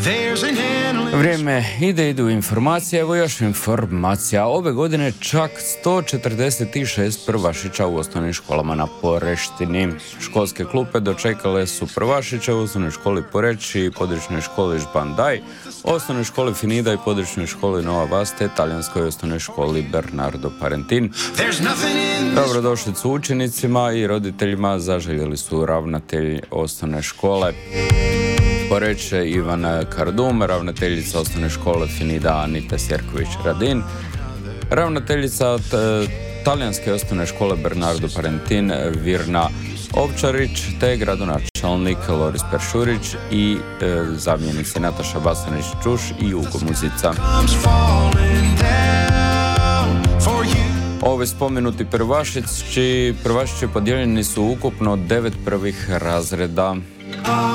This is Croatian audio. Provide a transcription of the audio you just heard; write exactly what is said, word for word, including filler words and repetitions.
Vrijeme ide, idu informacije, evo još informacija. Ove godine čak sto četrdeset šest prvašića u osnovnim školama na Poreštini. Školske klupe dočekale su prvašiće u osnovnoj školi Poreć i područnoj školi Žbandaj, osnovnoj školi Finida i područnoj školi Nova Vas te talijanskoj osnovnoj školi Bernardo Parentin. Dobrodošlicu učenicima i roditeljima zaželjeli su ravnatelj osnovne škole Poreće Ivan Kardum, ravnateljica osnovne škole Finida Anita Sjerković-Radin, ravnateljica t- talijanske osnovne škole Bernardo Parentin Virna Ovčarić te gradonačelnik Loris Peršurić i e, zamjenici Nataša Basanić-Čuš i Ugo Muzica. Ovi spomenuti prvašići, prvašići podijeljeni su ukupno devet prvih razreda.